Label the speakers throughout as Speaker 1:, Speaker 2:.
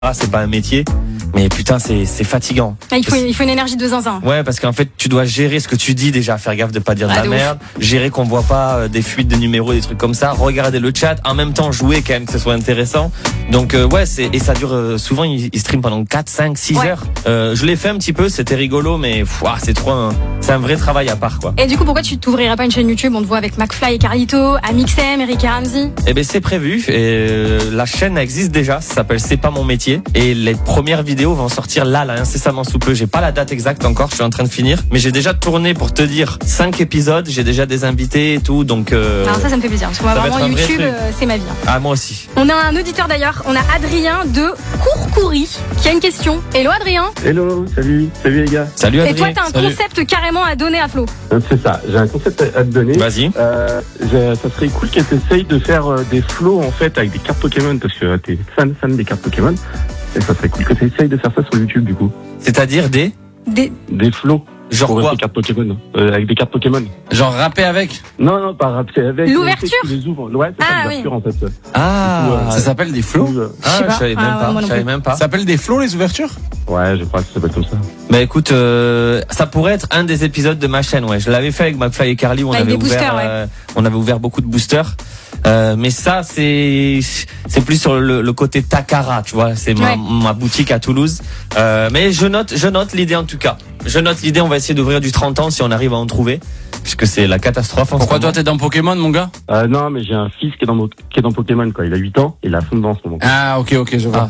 Speaker 1: Ah, c'est pas un métier, mais putain, c'est fatigant.
Speaker 2: Ah, il faut une énergie de zinzin.
Speaker 1: Ouais, parce qu'en fait, tu dois gérer ce que tu dis déjà, faire gaffe de pas dire de la
Speaker 2: de
Speaker 1: merde, gérer qu'on voit pas des fuites de numéros, des trucs comme ça, regarder le chat, en même temps jouer quand même que ce soit intéressant. Donc ouais, et ça dure souvent, ils streament pendant 4, 5, 6 heures. Je l'ai fait un petit peu, c'était rigolo, mais c'est un vrai travail à part, quoi.
Speaker 2: Et du coup, pourquoi tu t'ouvrirais pas une chaîne YouTube? On te voit avec McFly et Carlito, Amixem, Eric et Ramsey.
Speaker 1: Eh ben c'est prévu, et la chaîne existe déjà, ça s'appelle C'est pas mon métier, et les premières vidéos vont sortir là incessamment sous peu. J'ai pas la date exacte encore, je suis en train de finir, mais j'ai déjà tourné, pour te dire, 5 épisodes, j'ai déjà des invités et tout, donc
Speaker 2: alors ça me fait plaisir, parce que moi vraiment YouTube c'est ma vie.
Speaker 1: Ah, moi aussi.
Speaker 2: On a un auditeur d'ailleurs, on a Adrien de Courcoury qui a une question. Hello Adrien.
Speaker 3: Hello, salut les gars.
Speaker 1: Salut Adrien.
Speaker 2: Et toi t'as un concept carrément à donner à Flo.
Speaker 3: C'est ça, j'ai un concept à te donner.
Speaker 1: Vas-y.
Speaker 3: Ça serait cool qu'elle t'essaye de faire des flows en fait avec des cartes Pokémon, parce que t'es fan des cartes Pokémon. Et ça serait cool que tu essayes de faire ça sur YouTube du coup.
Speaker 1: C'est-à-dire des
Speaker 3: flows.
Speaker 1: Genre
Speaker 3: pour
Speaker 1: quoi?
Speaker 3: Des cartes Pokémon. Avec des cartes Pokémon.
Speaker 4: Genre rapper avec?
Speaker 3: Non, pas rapper avec.
Speaker 2: L'ouverture?
Speaker 3: Les ouvres. Ouais, c'est ça, l'ouverture en fait.
Speaker 4: Ça s'appelle des flows?
Speaker 1: Je savais même pas.
Speaker 4: Ça s'appelle des flows les ouvertures?
Speaker 3: Ouais, je crois que ça s'appelle comme ça.
Speaker 1: Bah écoute, ça pourrait être un des épisodes de ma chaîne, ouais. Je l'avais fait avec McFly et Carly, où on avait ouvert beaucoup de boosters. Mais ça, c'est plus sur le côté Takara, tu vois. C'est ma boutique à Toulouse. Mais je note l'idée en tout cas. On va essayer d'ouvrir du 30 ans si on arrive à en trouver. Puisque c'est la catastrophe.
Speaker 4: Pourquoi toi t'es dans Pokémon, mon gars?
Speaker 3: Non, mais j'ai un fils qui est dans Pokémon, quoi. Il a 8 ans, et il a fond dedans en ce moment.
Speaker 4: Ah, ok, je vois.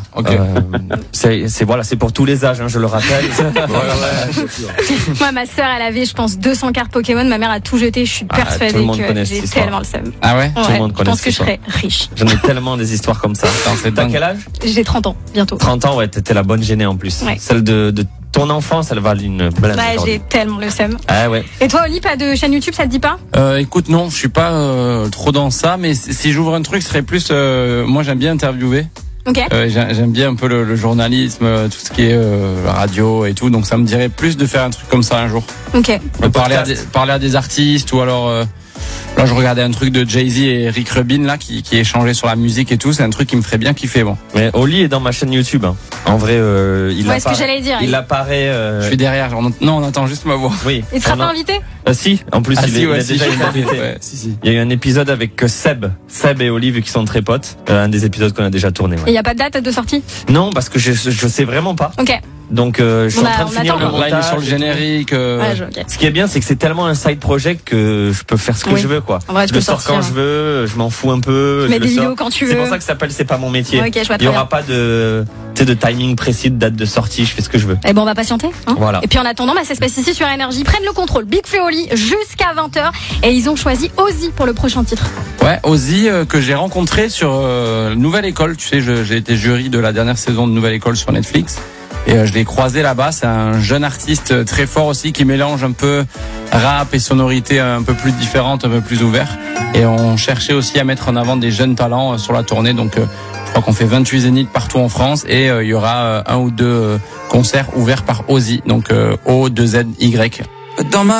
Speaker 1: C'est pour tous les âges, hein, je le rappelle.
Speaker 2: Moi, ma sœur, elle avait, je pense, 200 cartes Pokémon. Ma mère a tout jeté. Je suis persuadée que j'ai tellement le seum.
Speaker 4: Ah ouais?
Speaker 1: Tout le monde connaît.
Speaker 2: Je pense que je serais riche.
Speaker 1: J'en ai tellement des histoires comme ça. T'as quel âge?
Speaker 2: J'ai 30 ans, bientôt.
Speaker 1: 30 ans, ouais, t'étais la bonne gênée en plus. Ouais. Celle de ton enfance, elle valent une blinde.
Speaker 2: Ouais, j'ai tellement le seum.
Speaker 1: Ah ouais.
Speaker 2: Et toi, Oli, pas de chaîne YouTube, ça te dit pas?
Speaker 4: Écoute, non, je suis pas trop dans ça, mais si j'ouvre un truc, ce serait plus, moi j'aime bien interviewer.
Speaker 2: Ok.
Speaker 4: J'aime bien un peu le journalisme, tout ce qui est radio et tout, donc ça me dirait plus de faire un truc comme ça un jour.
Speaker 2: Ok.
Speaker 4: Parler à des artistes, ou alors là je regardais un truc de Jay-Z et Rick Rubin là qui échangeait sur la musique et tout, c'est un truc qui me ferait bien kiffer. Bon.
Speaker 1: Mais Oli est dans ma chaîne YouTube, hein. En vrai, il apparaît.
Speaker 2: Ce que j'allais dire.
Speaker 1: Il apparaît.
Speaker 4: Je suis derrière. Non, on entend juste ma voix.
Speaker 1: Oui.
Speaker 2: Il sera pas invité?
Speaker 1: Si. En plus, il est déjà invité.
Speaker 4: Ouais, si.
Speaker 1: Il y a eu un épisode avec Seb et Oli, vu qu'ils sont très potes. Un des épisodes qu'on a déjà tourné. Ouais.
Speaker 2: Et il y a pas de date de sortie?
Speaker 1: Non, parce que je sais vraiment pas.
Speaker 2: Ok.
Speaker 1: Donc je suis en train de finir le montage.
Speaker 4: Là, il est sur le générique.
Speaker 2: Okay.
Speaker 1: Ce qui est bien, c'est que c'est tellement un side project que je peux faire ce que je veux, quoi.
Speaker 2: En vrai,
Speaker 1: je le sors quand je veux, je m'en fous un peu.
Speaker 2: Mets des vidéos quand tu veux.
Speaker 1: C'est pour ça que ça s'appelle C'est pas mon métier.
Speaker 2: Okay,
Speaker 1: il y aura pas de timing précis, de date de sortie, je fais ce que je veux.
Speaker 2: Et bon, on va patienter. Hein,
Speaker 1: voilà.
Speaker 2: Et puis en attendant, ça se passe ici sur Énergie. Prennent le contrôle. Big Flo et Oli jusqu'à 20h. Et ils ont choisi Ozzy pour le prochain titre.
Speaker 4: Ouais, Ozzy que j'ai rencontré sur Nouvelle École. Tu sais, j'ai été jury de la dernière saison de Nouvelle École sur Netflix. Et je l'ai croisé là-bas. C'est un jeune artiste très fort aussi qui mélange un peu rap et sonorité un peu plus différente, un peu plus ouvert. Et on cherchait aussi à mettre en avant des jeunes talents sur la tournée. Donc je crois qu'on fait 28 zéniths partout en France et il y aura un ou deux concerts ouverts par Ozzy. Donc O2ZY.
Speaker 5: Dans ma